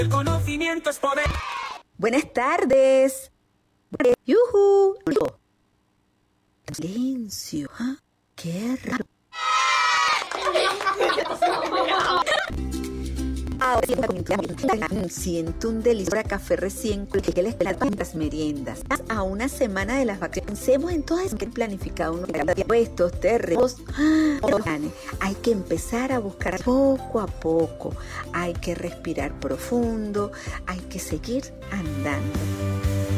El conocimiento es poder. Buenas tardes. ¡Yujú! Silencio. ¿Ah? ¡Qué raro! Ahora siento un delicioso café recién que les las meriendas. A una semana de las vacaciones, pensemos en todas que han planificado unos puestos, terrenos. Hay que empezar a buscar poco a poco. Hay que respirar profundo. Hay que seguir andando.